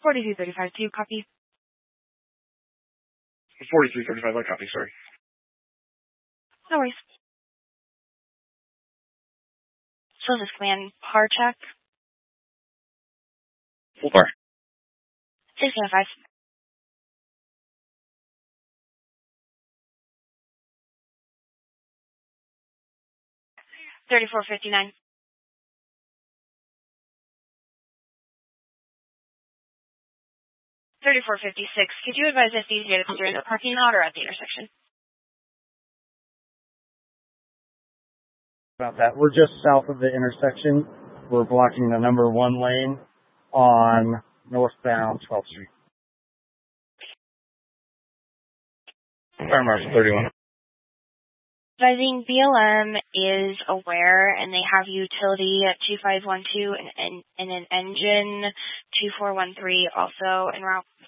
4235, do you copy? 4335, I copy, sorry. No worries. So this command, par check. Full par. 605. $34.59. $34.56. Could you advise if these vehicles are in the parking lot or at the intersection? About that, we're just south of the intersection. We're blocking the number 1 lane on northbound 12th Street. Fire Marshal 31. Advising BLM is aware, and they have utility at 2512 and an engine 2413 also en route.